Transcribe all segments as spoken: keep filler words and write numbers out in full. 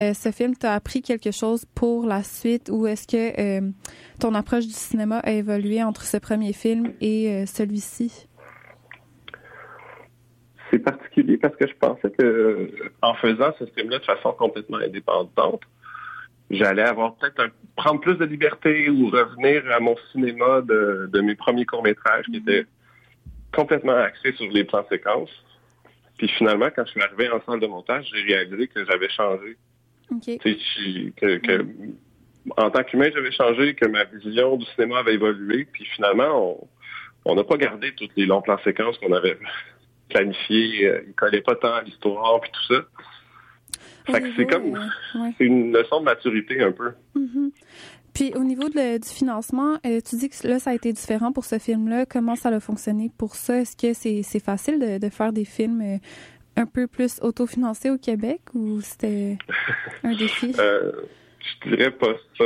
Euh, ce film t'a appris quelque chose pour la suite ou est-ce que euh, ton approche du cinéma a évolué entre ce premier film et euh, celui-ci? C'est particulier parce que je pensais que en faisant ce film-là de façon complètement indépendante, j'allais avoir peut-être un, prendre plus de liberté ou revenir à mon cinéma de, de mes premiers courts-métrages qui étaient complètement axés sur les plans séquences. Puis finalement, quand je suis arrivé en salle de montage, j'ai réalisé que j'avais changé. Okay. Tu sais, que, que en tant qu'humain, j'avais changé, que ma vision du cinéma avait évolué. Puis finalement, on n'a pas gardé tous les longs plans séquences qu'on avait planifiés. Euh, ils ne collaient pas tant à l'histoire puis tout ça. Fait que c'est comme euh, ouais. c'est une leçon de maturité un peu. Mm-hmm. Puis au niveau de le, du financement, euh, tu dis que là, ça a été différent pour ce film-là. Comment ça a fonctionné pour ça? Est-ce que c'est, c'est facile de, de faire des films euh, un peu plus autofinancés au Québec ou c'était un défi? euh, je dirais pas ça.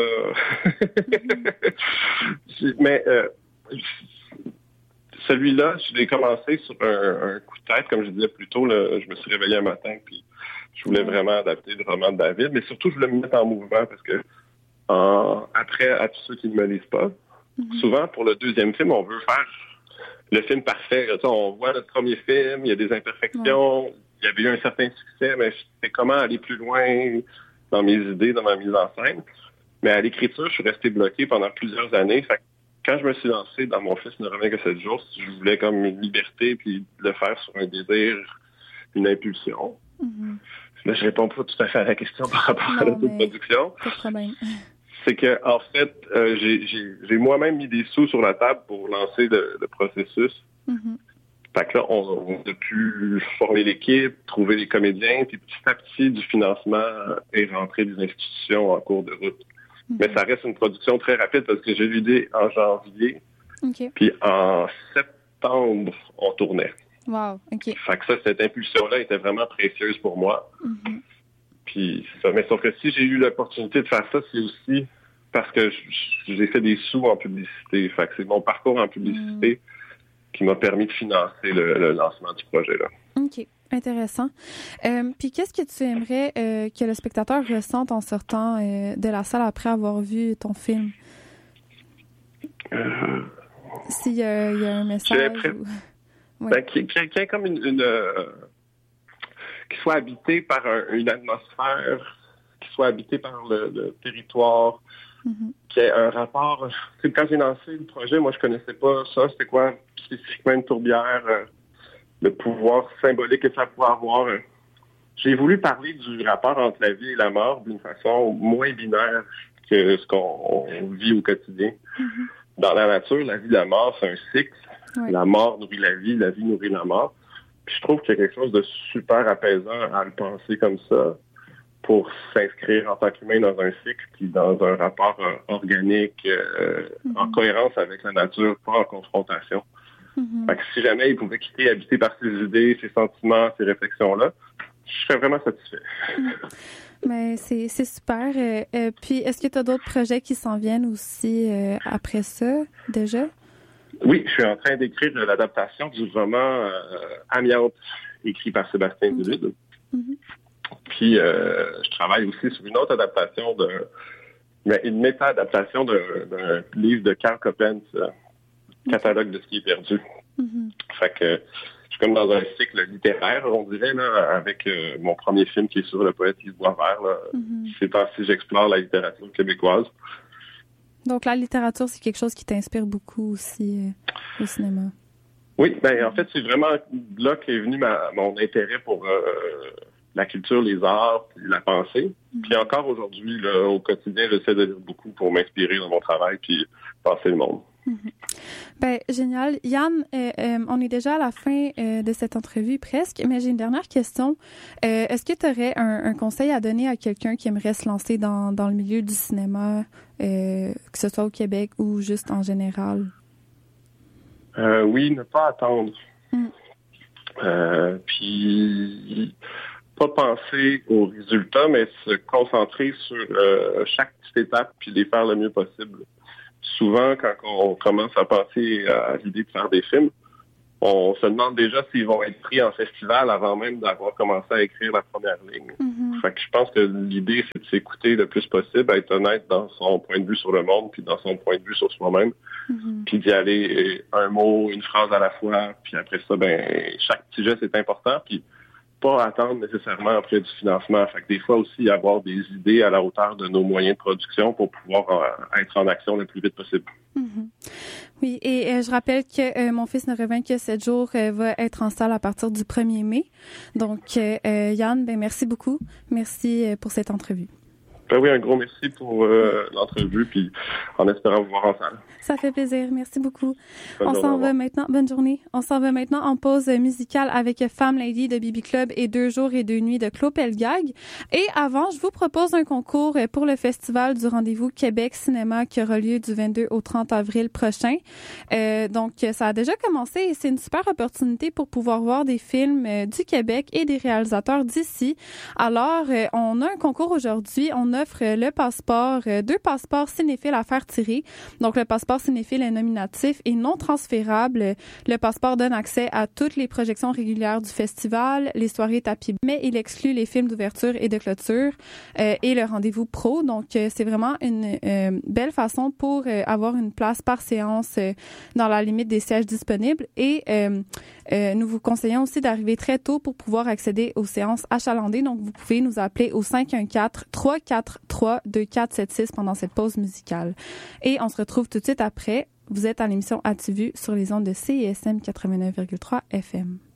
Mm-hmm. Mais euh, celui-là, je l'ai commencé sur un, un coup de tête, comme je disais plus tôt. Là, je me suis réveillé un matin puis je voulais vraiment adapter le roman de David, mais surtout, je voulais me mettre en mouvement parce que, en, après, à tous ceux qui ne me lisent pas, mm-hmm. souvent, pour le deuxième film, on veut faire le film parfait. Tu sais, on voit notre premier film, il y a des imperfections, ouais. il y avait eu un certain succès, mais c'est comment aller plus loin dans mes idées, dans ma mise en scène. Mais à l'écriture, je suis resté bloqué pendant plusieurs années. Fait que quand je me suis lancé dans Mon fils ne revient que sept jours, je voulais comme une liberté puis le faire sur un désir, une impulsion. Mm-hmm. Là, je réponds pas tout à fait à la question par rapport non, à l'autoproduction. C'est que, en fait, euh, j'ai, j'ai, j'ai moi-même mis des sous sur la table pour lancer le, le processus. Mm-hmm. Fait que là, on, on a pu former l'équipe, trouver les comédiens, puis petit à petit, du financement est rentré des institutions en cours de route. Mm-hmm. Mais ça reste une production très rapide parce que j'ai eu l'idée en janvier, okay. puis en septembre, on tournait. Wow, OK. Fait que ça, cette impulsion-là était vraiment précieuse pour moi. Mm-hmm. Puis, ça, mais sauf que si j'ai eu l'opportunité de faire ça, c'est aussi parce que j'ai fait des sous en publicité. Fait que c'est mon parcours en publicité mm. qui m'a permis de financer le, le lancement du projet-là. OK, intéressant. Euh, puis, qu'est-ce que tu aimerais euh, que le spectateur ressente en sortant euh, de la salle après avoir vu ton film? Euh... S'il y a, il y a un message ou... Oui. Ben, qui, qui, qui est comme une, une euh, qui soit habité par un, une atmosphère, qui soit habité par le, le territoire, mm-hmm. qui ait un rapport. Quand j'ai lancé le projet, moi je connaissais pas ça. C'était quoi spécifiquement une tourbière, euh, le pouvoir symbolique que ça pouvait avoir. Euh. J'ai voulu parler du rapport entre la vie et la mort d'une façon moins binaire que ce qu'on vit au quotidien. Mm-hmm. Dans la nature, la vie et la mort, c'est un cycle. Oui. La mort nourrit la vie, la vie nourrit la mort. Puis je trouve qu'il y a quelque chose de super apaisant à le penser comme ça pour s'inscrire en tant qu'humain dans un cycle puis dans un rapport euh, organique euh, mm-hmm. en cohérence avec la nature, pas en confrontation. Mm-hmm. Fait que si jamais il pouvait quitter, habité par ses idées, ses sentiments, ses réflexions-là, je serais vraiment satisfait. Mm-hmm. Mais c'est, c'est super. Euh, euh, puis est-ce que tu as d'autres projets qui s'en viennent aussi euh, après ça, déjà? Oui, je suis en train d'écrire l'adaptation du roman euh, Amiante, écrit par Sébastien okay. Dulude. Mm-hmm. Puis, euh, je travaille aussi sur une autre adaptation, de, mais une méta-adaptation d'un, d'un livre de Karl Koppens, euh, okay. Catalogue de ce qui est perdu. Mm-hmm. Fait que je suis comme dans un cycle littéraire, on dirait, là, avec euh, mon premier film qui est sur le poète Yves Boisvert. Là. Mm-hmm. Ces temps-ci, j'explore la littérature québécoise. Donc, la littérature, c'est quelque chose qui t'inspire beaucoup aussi euh, au cinéma. Oui, ben en fait, c'est vraiment là qu'est venu ma, mon intérêt pour euh, la culture, les arts, la pensée. Mm-hmm. Puis encore aujourd'hui, là, au quotidien, j'essaie de lire beaucoup pour m'inspirer dans mon travail puis penser le monde. Mm-hmm. Ben génial. Yann, euh, euh, on est déjà à la fin euh, de cette entrevue presque, mais j'ai une dernière question. Euh, est-ce que tu aurais un, un conseil à donner à quelqu'un qui aimerait se lancer dans, dans le milieu du cinéma, euh, que ce soit au Québec ou juste en général? Euh, oui, ne pas attendre. Mm. Euh, puis pas penser aux résultats, mais se concentrer sur euh, chaque petite étape puis les faire le mieux possible. Souvent, quand on commence à penser à l'idée de faire des films, on se demande déjà s'ils vont être pris en festival avant même d'avoir commencé à écrire la première ligne. Mm-hmm. Mm-hmm. Fait que je pense que l'idée, c'est de s'écouter le plus possible, être honnête dans son point de vue sur le monde, puis dans son point de vue sur soi-même, mm-hmm. puis d'y aller un mot, une phrase à la fois, puis après ça, ben chaque petit geste est important, puis pas attendre nécessairement après du financement. Fait que des fois aussi, avoir des idées à la hauteur de nos moyens de production pour pouvoir euh, être en action le plus vite possible. Mm-hmm. Oui, et euh, je rappelle que euh, Mon fils ne revient que sept jours euh, va être en salle à partir du premier mai. Donc, euh, Yann, ben merci beaucoup. Merci euh, pour cette entrevue. Ben oui, un gros merci pour euh, l'entrevue, puis en espérant vous voir en salle. Ça fait plaisir. Merci beaucoup. Bonne On journée, s'en va maintenant. Bonne journée. On s'en va maintenant en pause musicale avec Femme Lady de B B Club et Deux jours et deux nuits de Claude Pelgag. Et avant, je vous propose un concours pour le festival du Rendez-vous Québec Cinéma qui aura lieu du vingt-deux au trente avril prochain. Euh, donc, ça a déjà commencé et c'est une super opportunité pour pouvoir voir des films euh, du Québec et des réalisateurs d'ici. Alors, euh, on a un concours aujourd'hui. On offre le passeport, euh, deux passeports cinéphiles à faire tirer. Donc, le passeport cinéphile est nominatif et non transférable. Le passeport donne accès à toutes les projections régulières du festival, les soirées tapis, mais il exclut les films d'ouverture et de clôture euh, et le rendez-vous pro. Donc, euh, c'est vraiment une euh, belle façon pour euh, avoir une place par séance euh, dans la limite des sièges disponibles. Et euh, euh, nous vous conseillons aussi d'arriver très tôt pour pouvoir accéder aux séances achalandées. Donc, vous pouvez nous appeler au cinq un quatre, trois quatre trois, deux quatre sept six pendant cette pause musicale. Et on se retrouve tout de suite après. Vous êtes à l'émission As-tu vu sur les ondes de C I S M quatre-vingt-neuf virgule trois F M.